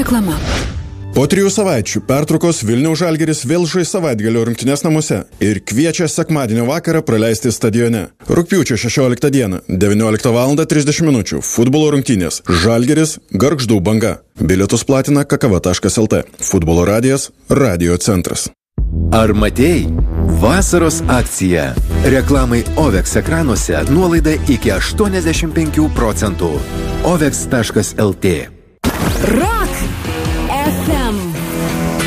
Reklama. Po 3 savaičių pertraukos Vilniaus Žalgiris vėl žais savaitgalio rungtynes namuose ir kviečia sekmadienio vakarą praleisti stadione. Rugpjūčio 16 dieną, 19:30 futbolo rungtynės Žalgiris Gargždų Banga. Bilietus platina kakava.lt. Futbolo radijas, radio centras. Ar matėjai? Vasaros akcija. Reklamai OVEX ekranuose nuolaida iki 85%. OVEX.lt.